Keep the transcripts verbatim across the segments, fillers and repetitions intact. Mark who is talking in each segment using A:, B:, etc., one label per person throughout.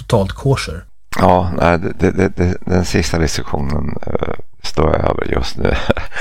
A: totalt kosher.
B: Ja, nej, det, det, det, den sista diskussionen uh, står jag över just nu.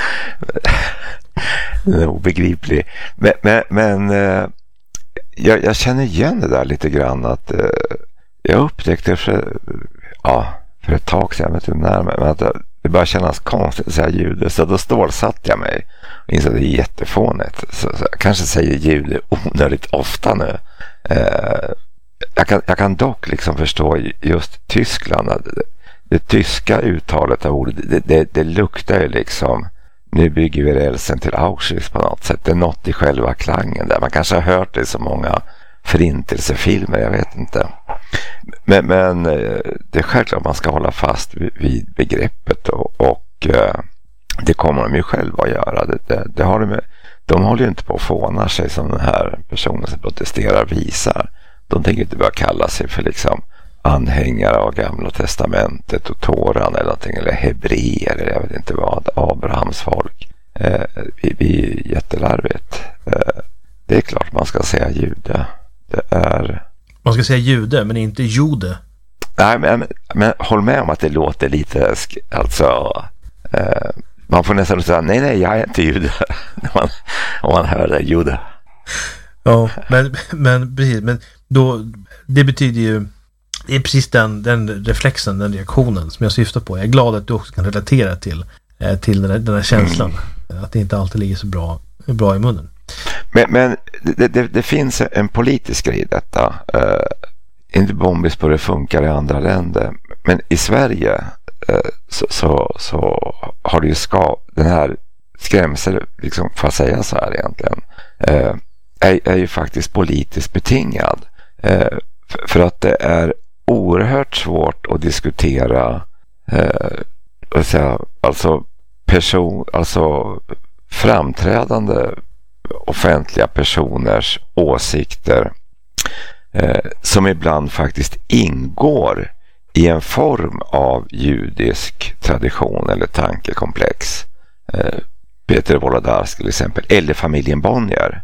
B: Den är obegriplig. Men, men, men uh, jag, jag känner igen det där lite grann att uh, jag upptäckte för, ja, för ett tag sedan, jag vet inte när, men att det började kännas konstigt att säga jude, så då stålsatte jag mig och insåg att det är jättefånigt. Så, så jag kanske säger jude onödigt ofta nu. Uh, Jag kan, jag kan dock liksom förstå just Tyskland, det, det tyska uttalet av ordet, det, det, det luktar ju liksom, nu bygger vi rälsen till Auschwitz på något sätt. Det är något i själva klangen där. Man kanske har hört det i så många förintelsefilmer, jag vet inte. Men, men det är självklart att man ska hålla fast vid, vid begreppet och, och det kommer de ju själva att göra. Det, det, det har de, de håller ju inte på att fåna sig som den här personen som protesterar visar. De tänker inte bara kalla sig för liksom anhängare av Gamla testamentet och Toran eller någonting, eller hebreer eller jag vet inte vad, Abrahams folk. Eh, vi, vi är jättelarvigt. Eh, det är klart man ska säga jude. Det är...
A: Man ska säga jude, men inte jude.
B: Nej, men, men håll med om att det låter lite, alltså... Eh, man får nästan säga, nej, nej, jag är inte jude. Om man, om man hör det, jude.
A: Ja, men, men precis, men då, det betyder ju, det är precis den, den reflexen, den reaktionen som jag syftar på. Jag är glad att du också kan relatera till, eh, till den här, den här känslan, mm. att det inte alltid ligger så bra, bra i munnen.
B: Men, men det, det, det finns en politisk grej i detta. Uh, inte bombis på det funkar i andra länder, men i Sverige uh, så, så, så har det ju ska, den här skrämsel, liksom, får jag säga så här egentligen, uh, är, är ju faktiskt politiskt betingad. Eh, för, för att det är oerhört svårt att diskutera eh, säga, alltså, person, alltså framträdande offentliga personers åsikter eh, som ibland faktiskt ingår i en form av judisk tradition eller tankekomplex. Eh, Peter Wolodarski till exempel, eller familjen Bonnier.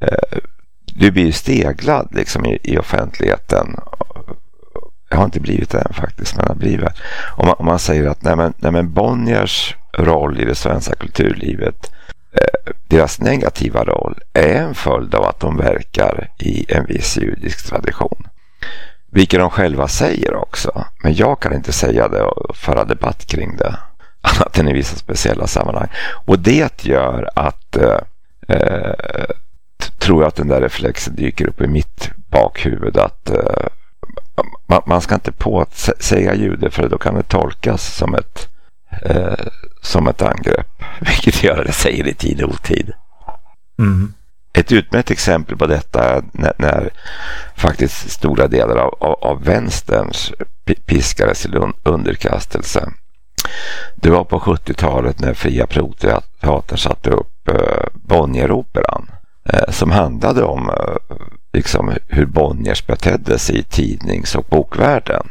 B: Du blir ju steglad liksom i, i offentligheten. Jag har inte blivit det än faktiskt, men jag har blivit. Om man, om man säger att nej men, nej men Bonniers roll i det svenska kulturlivet, eh, deras negativa roll är en följd av att de verkar i en viss judisk tradition. Vilket de själva säger också. Men jag kan inte säga det och föra debatt kring det. Annat än i vissa speciella sammanhang. Och det gör att eh, tror jag att den där reflexen dyker upp i mitt bakhuvud att uh, man, man ska inte på att säga jude, för då kan det tolkas som ett uh, som ett angrepp, vilket gör det säger i tid och otid. Mm. Ett utmärkt exempel på detta är när, när faktiskt stora delar av, av, av vänsterns piskades till underkastelse. Det var på sjuttiotalet när Fria Proteatern satte upp uh, Bonnieroperan, som handlade om liksom, hur Bonniers betedde sig i tidnings- och bokvärlden.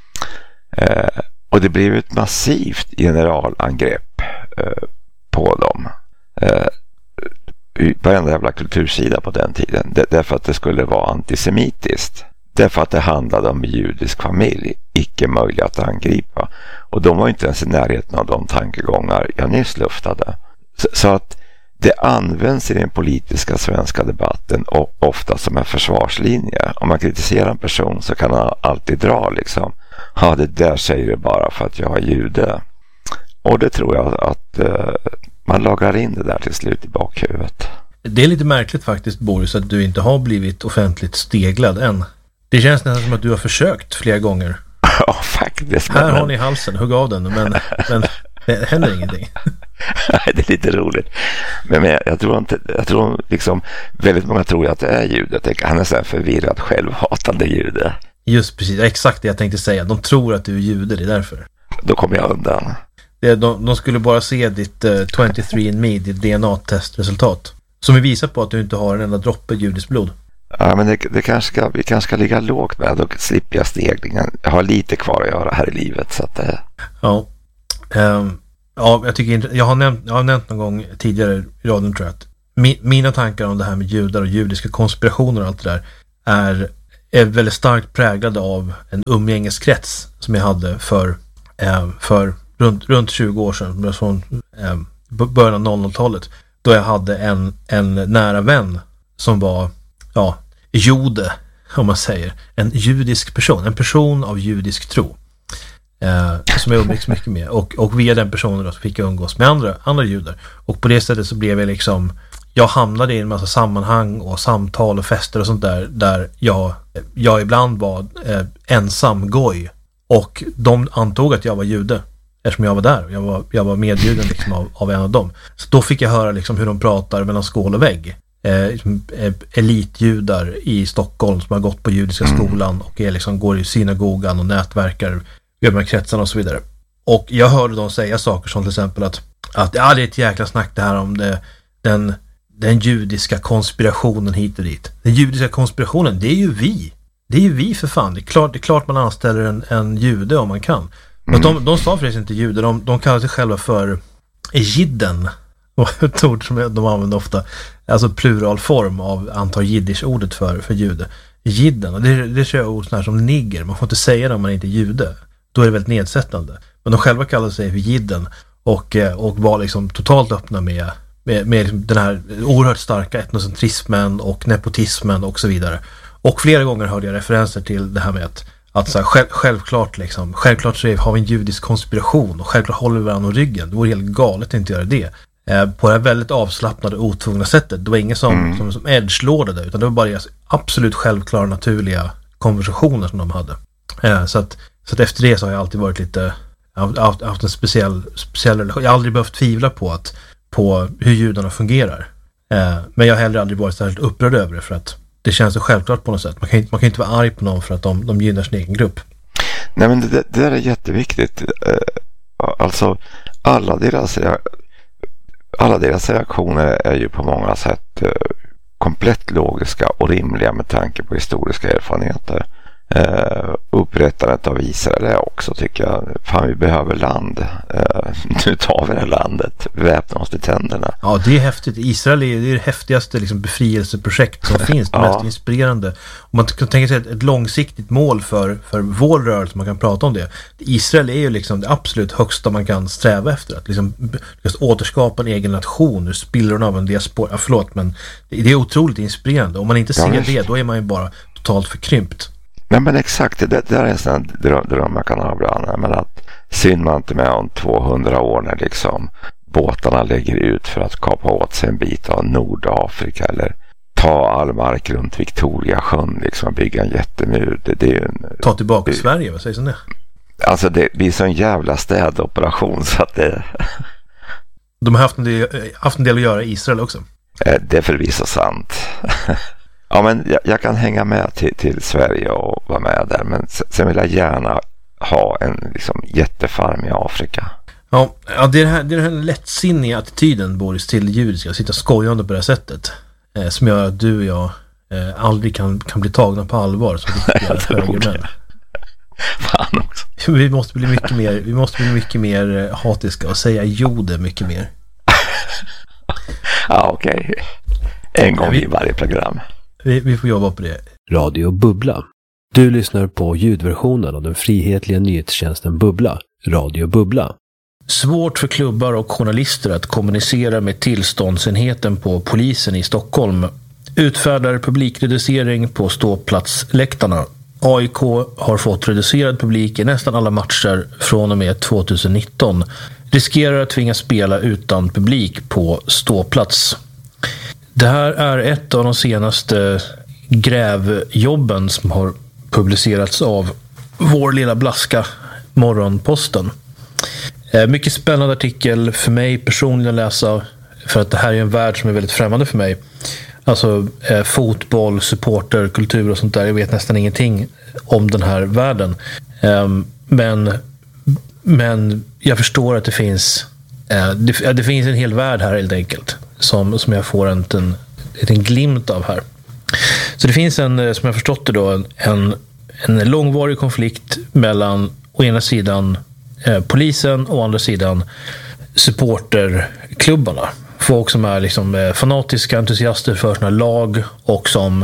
B: Eh, och det blev ett massivt generalangrepp eh, på dem. Eh, på en jävla kultursida på den tiden. D- därför att det skulle vara antisemitiskt. Därför att det handlade om en judisk familj, icke möjlig att angripa. Och de var inte ens i närheten av de tankegångar jag nyss luftade. Så, så att det används i den politiska svenska debatten och ofta som en försvarslinje. Om man kritiserar en person så kan man alltid dra liksom, ja, det där säger det bara för att jag är jude. Och det tror jag att eh, man lagrar in det där till slut i bakhuvudet.
A: Det är lite märkligt faktiskt, Boris, att du inte har blivit offentligt steglad än. Det känns nästan som att du har försökt flera gånger.
B: Ja, faktiskt.
A: Här men... har ni halsen, hugg av den, men, men det händer ingenting.
B: Nej, det är lite roligt. Men, men jag tror inte, jag tror liksom, väldigt många tror att det är jude. Han är så här förvirrad, självhatande jude.
A: Just precis, exakt det jag tänkte säga. De tror att du är jude, det är därför.
B: Då kommer jag undan.
A: Det, de, de skulle bara se ditt uh, twenty-three and me, ditt D N A-testresultat. Som visar på att du inte har en enda droppe judiskt blod.
B: Ja, men det, det kanske ska, vi kanske ska ligga lågt med. Då slipper jag steglingen. Jag har lite kvar att göra här i livet. Så att det...
A: Ja. Um, ja, jag tycker inte, jag har nämnt, jag har nämnt någon gång tidigare i radion, tror jag, att mi, mina tankar om det här med judar och judiska konspirationer och allt det där är är väldigt starkt präglad av en umgängeskrets som jag hade för, eh, för runt, runt tjugo år sedan, från eh, början av noll noll-talet, då jag hade en, en nära vän som var, ja, jude, om man säger, en judisk person, en person av judisk tro, eh, som jag umgicks mycket med, och, och via den personen då så fick jag umgås med andra, andra judar, och på det sättet så blev jag liksom, jag hamnade i en massa sammanhang och samtal och fester och sånt där, där jag, jag ibland var eh, ensam goj, och de antog att jag var jude eftersom jag var där. Jag var, jag var medbjuden liksom av, av en av dem. Så då fick jag höra liksom hur de pratar mellan skål och vägg. Eh, elitjudar i Stockholm som har gått på judiska skolan och är liksom, går i synagogan och nätverkar i de här kretsarna och så vidare. Och jag hörde dem säga saker som till exempel att, att ja, det är ett jäkla snack det här om det, den, den judiska konspirationen hit och dit. Den judiska konspirationen, det är ju vi. Det är ju vi för fan. Det är klart, det är klart man anställer en, en jude om man kan. Men de, de sa förresten inte jude, de, de kallar sig själva för jidden. Ett ord som de använder ofta. Alltså pluralform av antar jiddisch-ordet för, för jude. Jidden, och det, det är ord sådär som nigger. Man får inte säga det om man inte är jude. Då är det väldigt nedsättande. Men de själva kallar sig för jidden. Och, och var liksom totalt öppna med, med, med liksom den här oerhört starka etnocentrismen och nepotismen och så vidare. Och flera gånger hörde jag referenser till det här med att Att så här, själv, självklart liksom, självklart så har vi en judisk konspiration och självklart håller vi varandra om ryggen. Det vore helt galet att inte göra det. Eh, på det här väldigt avslappnade, otvungna sättet. Det var ingen som, mm. som, som edgelordade, utan det var bara deras absolut självklara, naturliga konversationer som de hade. Eh, så, att, så att efter det så har jag alltid varit lite, haft, haft en speciell, speciell relation. Jag har aldrig behövt tvivla på, att, på hur judarna fungerar. Eh, men jag har heller aldrig varit särskilt upprörd över det, för att det känns så självklart på något sätt. Man kan inte, man kan inte vara arg på någon för att de, de gynnar sin egen grupp.
B: Nej, men det, det där är jätteviktigt. Alltså alla deras, alla deras reaktioner är ju på många sätt komplett logiska och rimliga med tanke på historiska erfarenheter. Uh, upprättandet av Israel är också, tycker jag, fan vi behöver land, uh, nu tar vi det här landet, väpna oss till tänderna.
A: Ja, det är häftigt. Israel är det, är det häftigaste liksom, befrielseprojekt som finns, det ja. mest inspirerande. Om man kan tänka sig ett, ett långsiktigt mål för, för vår rörelse, man kan prata om det. Israel är ju liksom det absolut högsta man kan sträva efter, att liksom, just återskapa en egen nation ur spillrorna av en diaspora. Ja, förlåt, men det, det är otroligt inspirerande. Om man inte ser ja, det, då är man ju bara totalt förkrympt.
B: Nej, men exakt, det, det är en sån dröm, dröm man kan ha ibland, men att synd man inte med om tvåhundra år när liksom båtarna lägger ut för att kapa åt sig en bit av Nordafrika eller ta all mark runt Victoria sjön liksom, och bygga en jättemur. Det, det är en,
A: ta tillbaka
B: det,
A: Sverige, vad sägs om det?
B: Alltså det blir så en jävla städoperation så att det...
A: De har haft en del, haft en del att göra i Israel också.
B: Det är förvisso sant. Ja, men jag, jag kan hänga med till, till Sverige och vara med där, men sen vill jag gärna ha en liksom, jättefarm i Afrika.
A: Ja, ja det, är här, det är den här lättsinniga attityden, Boris, till judiska, att sitta skojande på det här sättet, eh, som gör att du och jag eh, aldrig kan, kan bli tagna på allvar som riktiga högermän.
B: Fan också.
A: Vi måste bli mycket mer, vi måste bli mycket mer hatiska och säga jode mycket mer.
B: Ja, okej. Okay. En gång vi, i varje program.
A: Vi, vi får jobba på det.
C: Radio Bubbla. Du lyssnar på ljudversionen av den frihetliga nyhetstjänsten Bubbla. Radio Bubbla.
A: Svårt för klubbar och journalister att kommunicera med tillståndsenheten på polisen i Stockholm. Utfärdar publikreducering på ståplatsläktarna. A I K har fått reducerad publik i nästan alla matcher från och med tjugonitton. Riskerar att tvingas spela utan publik på ståplats. Det här är ett av de senaste grävjobben som har publicerats av vår lilla blaska Morgonposten. Mycket spännande artikel för mig personligen att läsa, för att det här är en värld som är väldigt främmande för mig. Alltså eh, fotboll, supporter, kultur och sånt där. Jag vet nästan ingenting om den här världen. Eh, men, men jag förstår att det finns eh, det, det finns en hel värld här helt enkelt. Som, som jag får en, en, en glimt av här. Så det finns en, som jag förstått det då, en, en långvarig konflikt mellan å ena sidan eh, polisen och å andra sidan supporterklubbarna. Folk som är liksom eh, fanatiska entusiaster för sina lag och som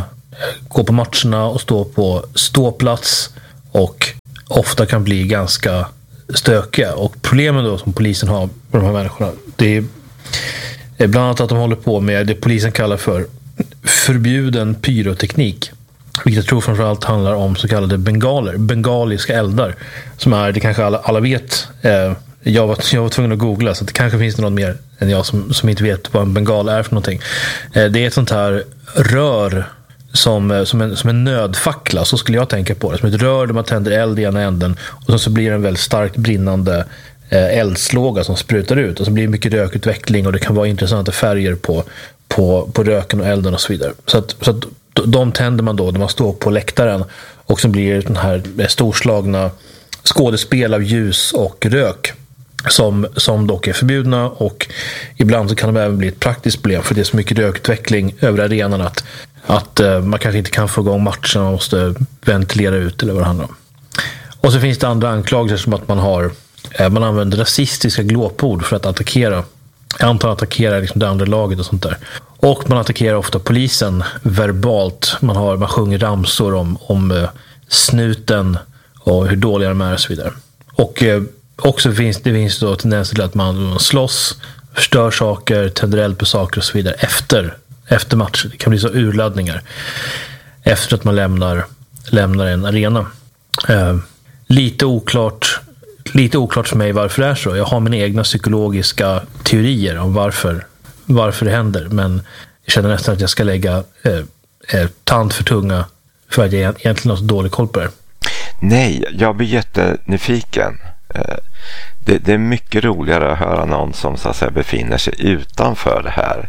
A: gå på matcherna och stå på ståplats och ofta kan bli ganska stökiga. Och problemen då som polisen har med de här människorna, det är bland annat att de håller på med det polisen kallar för förbjuden pyroteknik. Vilket jag tror framförallt handlar om så kallade bengaler, bengaliska eldar. Som är, det kanske alla, alla vet. Eh, jag, var, jag var tvungen att googla, så det kanske finns det någon mer än jag som, som inte vet vad en bengal är för någonting. Eh, det är ett sånt här rör som, som, en, som en nödfackla, så skulle jag tänka på det. Som ett rör där man tänder eld i ena änden och sen så blir det en väldigt starkt brinnande eh, eldslåga som sprutar ut. Och så blir det mycket rökutveckling och det kan vara intressanta färger på, på, på röken och elden och så vidare. Så att, så att de tänder man då när man står på läktaren och så blir det den här storslagna skådespel av ljus och rök som, som dock är förbjudna, och ibland så kan de även bli ett praktiskt problem för det är så mycket rökutveckling över arenan att, att uh, man kanske inte kan få igång matchen, man måste ventilera ut eller vad det handlar om. Och så finns det andra anklagelser som att man har uh, man använder rasistiska glåpord för att attackera jag antar attackerar liksom det andra laget och sånt där. Och man attackerar ofta polisen verbalt. Man, har, man sjunger ramsor om, om uh, snuten och hur dåliga de är och så vidare. Och uh, också finns det finns då tendenser till att man, man slåss, förstör saker, tänder eld på saker och så vidare efter, efter matcher. Det kan bli så urladdningar efter att man lämnar, lämnar en arena. Uh, lite oklart lite oklart för mig varför det är så. Jag har mina egna psykologiska teorier om varför, varför det händer, men jag känner nästan att jag ska lägga eh, eh, tand för tunga för att jag egentligen har så dålig koll på det.
B: Nej, jag blir jättenyfiken. Det, det är mycket roligare att höra någon som så att säga befinner sig utanför det här,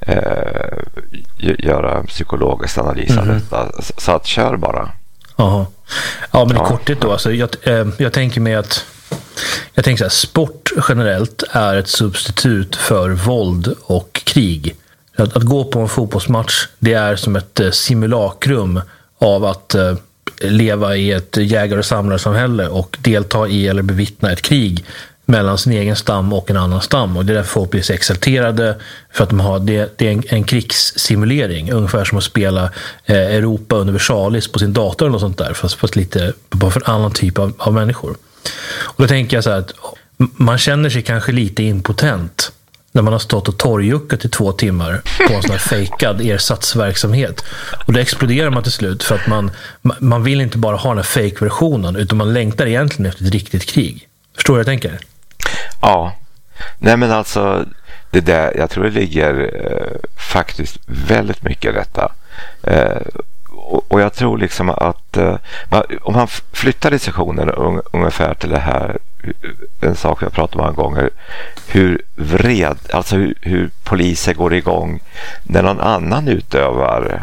B: eh, göra en psykologisk analys av mm. detta. Så att kör bara.
A: Aha. Ja, men i
B: ja.
A: korthet då, alltså, jag, eh, jag tänker mig att jag tänker så här, sport generellt är ett substitut för våld och krig. Att, att gå på en fotbollsmatch, det är som ett eh, simulakrum av att eh, leva i ett jägar- och samlarsamhälle och delta i eller bevittna ett krig mellan sin egen stam och en annan stam. Och det är därför folk blir så exalterade, för att de har, det, det är en, en krigssimulering, ungefär som att spela eh, Europa Universalis på sin dator eller något sånt där, fast, fast lite bara för en annan typ av, av människor. Och då tänker jag så här att man känner sig kanske lite impotent när man har stått och torrjuckat i två timmar på en sån här fejkad ersatsverksamhet. Och då exploderar man till slut för att man, man vill inte bara ha den här fake-versionen, utan man längtar egentligen efter ett riktigt krig. Förstår du vad jag tänker?
B: Ja. Nej, men alltså det där, jag tror det ligger eh, faktiskt väldigt mycket i detta. Eh, och, och jag tror liksom att eh, man, om man flyttar diskussionen un, ungefär till det här, en sak jag pratat om många gånger, hur vred, alltså hur, hur poliser går igång när någon annan utövar,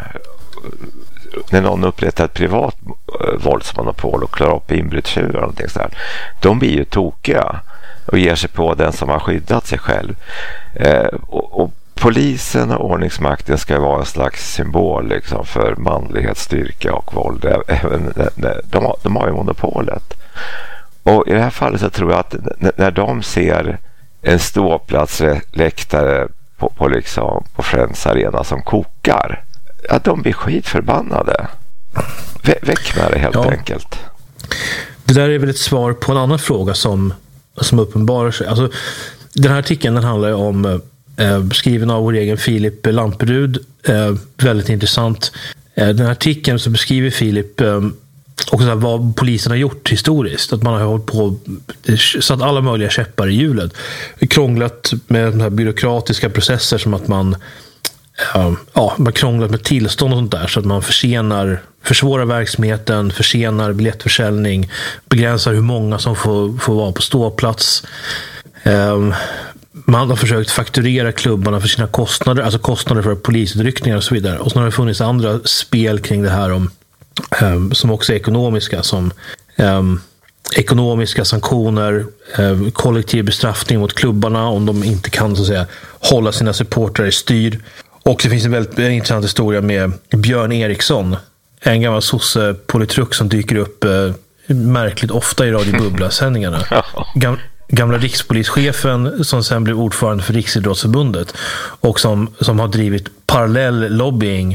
B: när någon upprättar ett privat våldsmonopol och klarar upp inbrytstjuvar och någonting sådär. De blir ju tokiga och ger sig på den som har skyddat sig själv. Eh, och, och polisen och ordningsmakten ska vara en slags symbol liksom för manlighet, styrka och våld. Även, de, har, de har ju monopolet. Och i det här fallet så tror jag att när de ser en ståplatsläktare på, på, liksom, på Friends Arena som kokar, att de blir skitförbannade. Vä- väck med det helt ja. enkelt.
A: Det där är väl ett svar på en annan fråga som, som uppenbarar sig. Alltså, den här artikeln den handlar om eh, skriven av vår egen Filip Lamperud. Eh, väldigt intressant. Eh, den här artikeln så beskriver Filip eh, också så här, vad polisen har gjort historiskt. Att man har hållit på satt alla möjliga käppar i hjulet. Krånglat med de här byråkratiska processer som att man ja, man krånglat med tillstånd och sånt där, så att man försenar, försvårar verksamheten, försenar biljettförsäljning, begränsar hur många som får, får vara på ståplats. Um, man har försökt fakturera klubbarna för sina kostnader, alltså kostnader för polisutryckningar och så vidare. Och så har det funnits andra spel kring det här om, um, som också är ekonomiska, som um, ekonomiska sanktioner, um, kollektiv bestraffning mot klubbarna om de inte kan så att säga hålla sina supportrar i styr. Och det finns en väldigt intressant historia med Björn Eriksson, en gammal sosse-politruk som dyker upp eh, märkligt ofta i Radio Bubbla-sändningarna. Gam- gamla rikspolischefen som sen blev ordförande för Riksidrottsförbundet och som, som har drivit parallell lobbying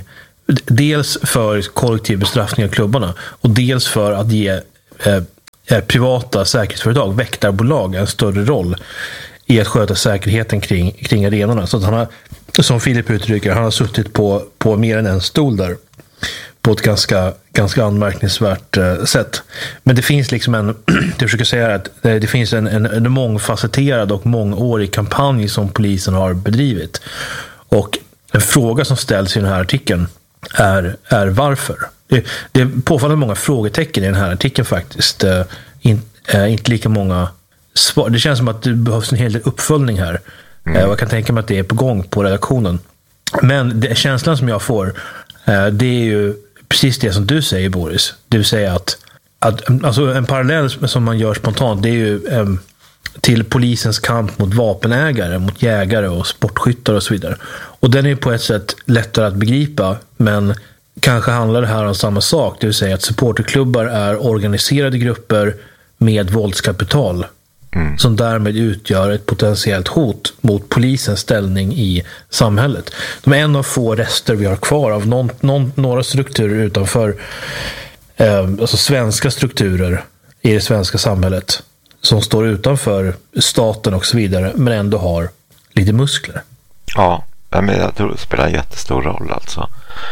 A: dels för kollektiv bestraffning av klubbarna och dels för att ge eh, privata säkerhetsföretag, väktarbolag, en större roll i att sköta säkerheten kring, kring arenorna. Så att han har, som Filip uttrycker, han har suttit på, på mer än en stol där på ett ganska, ganska anmärkningsvärt eh, sätt. Men det finns liksom en, jag försöker säga att det, det finns en, en, en mångfacetterad och mångårig kampanj som polisen har bedrivit. Och en fråga som ställs i den här artikeln är, är varför? Det, det är påfallande många frågetecken i den här artikeln faktiskt. Eh, in, eh, inte lika många svar. Det känns som att det behövs en hel del uppföljning här. Mm. Eh, och jag kan tänka mig att det är på gång på redaktionen. Men det, känslan som jag får, eh, det är ju precis det som du säger, Boris. Du säger att, att alltså en parallell som man gör spontant, det är ju eh, till polisens kamp mot vapenägare, mot jägare och sportskyttar och så vidare. Och den är ju på ett sätt lättare att begripa, men kanske handlar det här om samma sak. Det vill säga att supporterklubbar är organiserade grupper med våldskapital mm. som därmed utgör ett potentiellt hot mot polisens ställning i samhället. De är en av få rester vi har kvar av någon, någon, några strukturer utanför eh, alltså svenska strukturer i det svenska samhället som står utanför staten och så vidare, men ändå har lite muskler.
B: Ja, men jag tror det spelar en jättestor roll alltså.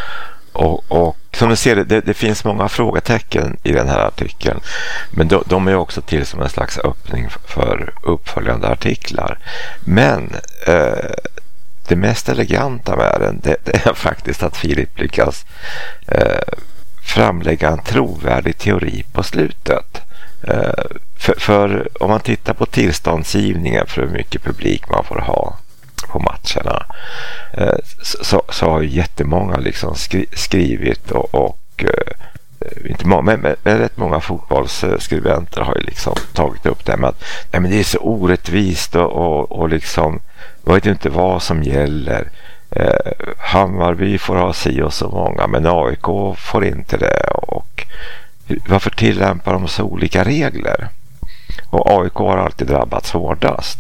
B: Och, och som du ser, det, det finns många frågetecken i den här artikeln, men de, de är också till som en slags öppning för uppföljande artiklar. Men eh, det mest eleganta med den, det, det är faktiskt att Filip lyckas eh, framlägga en trovärdig teori på slutet. Eh, för, för om man tittar på tillståndsgivningen för hur mycket publik man får ha på matcherna, eh, så, så har ju jättemånga liksom skri, skrivit och, och eh, inte många, men, men rätt många fotbollsskribenter har ju liksom tagit upp det med att nej, men det är så orättvist och, och, och liksom jag vet inte vad som gäller. eh, Hammarby får ha si och så många, men A I K får inte det, och varför tillämpar de så olika regler? Och A I K har alltid drabbats hårdast.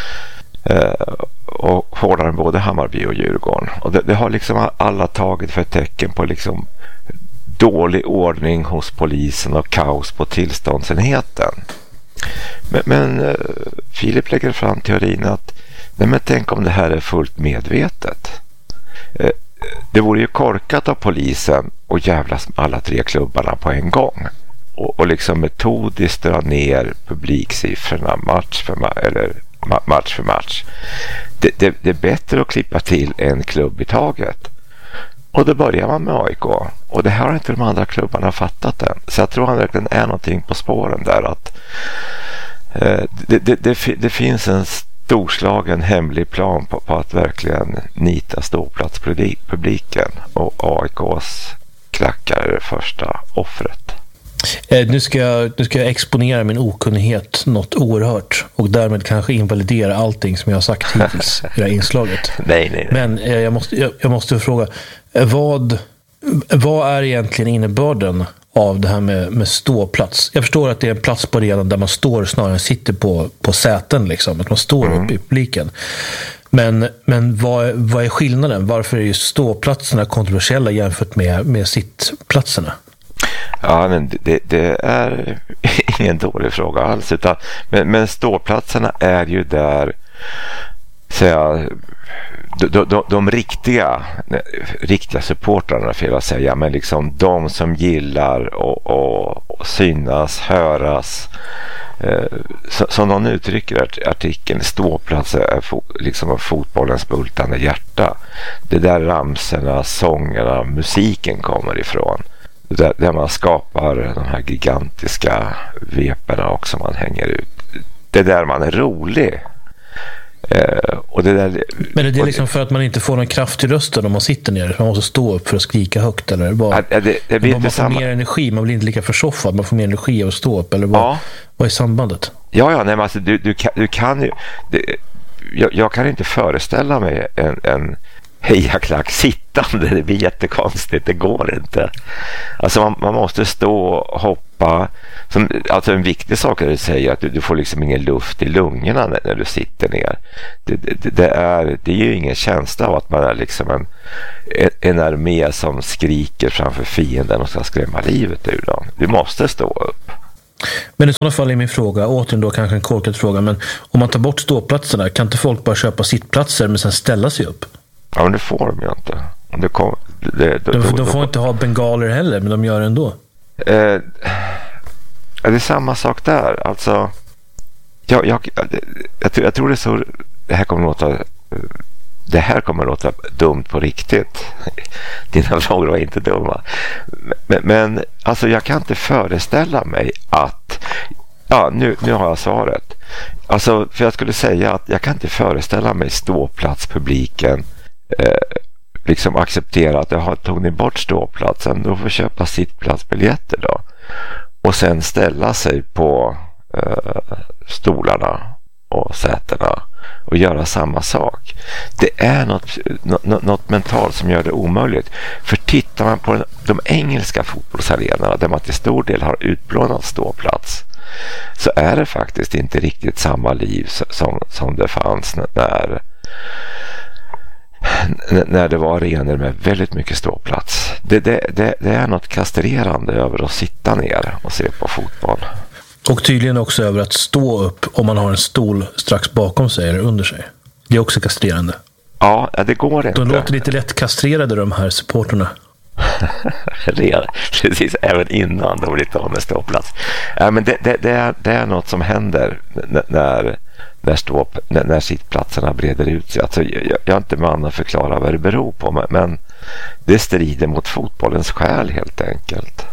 B: Uh, och hårdare än både Hammarby och Djurgården. Och det, det har liksom alla tagit för ett tecken på liksom dålig ordning hos polisen och kaos på tillståndsenheten. Men, men uh, Filip lägger fram teorin att nej, men tänk om det här är fullt medvetet. Uh, det vore ju korkat av polisen och jävlas med alla tre klubbarna på en gång. Och, och liksom metodiskt dra ner publiksiffrorna match för ma- eller match för match. Det, det, det är bättre att klippa till en klubb i taget. Och då börjar man med A I K. Och det här har inte de andra klubbarna fattat än. Så jag tror han verkligen är någonting på spåren där. Att eh, det, det, det, det finns en storslagen hemlig plan på, på att verkligen nita ståplatspubliken. Och A I K:s klackar är det första offret.
A: Eh, nu, ska jag, nu ska jag exponera min okunnighet något oerhört och därmed kanske invalidera allting som jag har sagt hittills i det här inslaget.
B: nej, nej, nej.
A: Men eh, jag, måste, jag, jag måste fråga, eh, vad, vad är egentligen innebörden av det här med, med ståplats? Jag förstår att det är en plats på arenan där man står snarare än sitter på, på säten, liksom, att man står mm. upp i publiken. Men, men vad, vad är skillnaden? Varför är ju ståplatserna kontroversiella jämfört med, med sittplatserna?
B: Ja, men det, det är ingen dålig fråga alls. Utan, men, men ståplatserna är ju där säga, de, de, de, de riktiga riktiga supportrarna, för att säga, men liksom de som gillar att synas, höras. Eh, så, som någon uttrycker artikeln, ståplatser är fo, liksom fotbollens bultande hjärta. Det där ramserna, sångerna, musiken kommer ifrån. Där, där man skapar de här gigantiska veperna också man hänger ut. Det är där man är rolig. Eh, och det där,
A: men är det liksom för att man inte får någon kraft i rösten om man sitter ner? Man måste stå upp för att skrika högt, eller vad?
B: Ja, det, det blir
A: man får samma... mer energi, man blir inte lika försoffad, man får mer energi av att stå upp, eller vad, ja. Vad är sambandet?
B: Ja, ja, nej, men alltså, du, du, kan, du kan ju det, jag, jag kan inte föreställa mig en, en hejaklack sittande. Det blir jättekonstigt, det går inte. Alltså man, man måste stå och hoppa. Som, alltså en viktig sak är att säga att du, du får liksom ingen luft i lungorna när, när du sitter ner. Det, det, det, är, det är ju ingen känsla av att man är liksom en, en armé som skriker framför fienden och ska skrämma livet ur dem. Du måste stå upp.
A: Men i sådana fall är min fråga, återigen då kanske en korkad fråga, men om man tar bort ståplatserna, kan inte folk bara köpa sittplatser men sen ställa sig upp?
B: Ja, men det får de ju inte. Det kom, det, det,
A: de, de, de får
B: de,
A: inte ha bengaler heller, men de gör det ändå.
B: Eh, det är samma sak där. Alltså, jag, jag, jag, jag, jag tror det är så, det här kommer att låta, det här kommer att låta dumt på riktigt. Dina frågor var inte dumma. Men, men alltså jag kan inte föreställa mig att, ja nu, nu har jag svaret. Alltså, för jag skulle säga att jag kan inte föreställa mig ståplatspubliken eh, liksom acceptera att jag tog ni bort ståplatsen, då får köpa sittplatsbiljetter då. Och sen ställa sig på eh, stolarna och sätena och göra samma sak. Det är något, något, något mentalt som gör det omöjligt. För tittar man på de engelska fotbollsarenorna där man till stor del har utplånat ståplats, så är det faktiskt inte riktigt samma liv som, som det fanns när när det var arenor med väldigt mycket ståplats. Det, det, det, det är något kastrerande över att sitta ner och se på fotboll.
A: Och tydligen också över att stå upp om man har en stol strax bakom sig eller under sig. Det är också kastrerande.
B: Ja, det går inte.
A: De låter lite lätt kastrerade, de här supporterna.
B: Precis, även innan de blir av med ståplats. Ja, men det, det, det, är, det är något som händer när, när, stå, när, när sittplatserna breder ut sig. Alltså, jag, jag är inte man att förklara vad det beror på, men, men det strider mot fotbollens själ helt enkelt.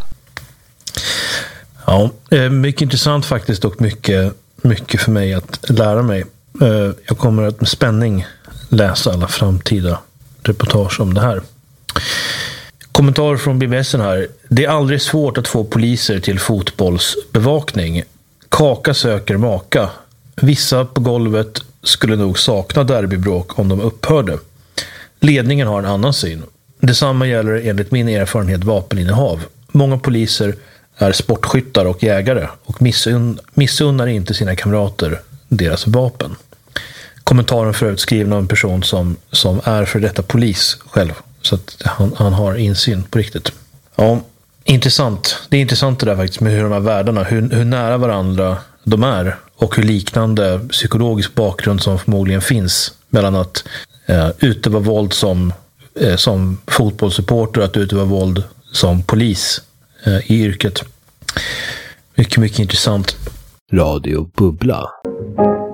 A: Ja, mycket intressant faktiskt och mycket, mycket för mig att lära mig. Jag kommer att med spänning läsa alla framtida reportage om det här. Kommentar från B B S här. Det är aldrig svårt att få poliser till fotbollsbevakning. Kaka söker maka. Vissa på golvet skulle nog sakna derbybråk om de upphörde. Ledningen har en annan syn. Detsamma gäller enligt min erfarenhet vapeninnehav. Många poliser är sportskyttar och jägare och missun- missunnar inte sina kamrater deras vapen. Kommentaren förut skriven av en person som, som är för detta polis själv. Så att han, han har insyn på riktigt. Ja, intressant. Det är intressant det där faktiskt med hur de här världarna, hur, hur nära varandra de är och hur liknande psykologisk bakgrund som förmodligen finns mellan att eh, utöva våld som, eh, som fotbollssupporter och att utöva våld som polis eh, i yrket. Mycket, mycket intressant.
C: Radio Bubbla.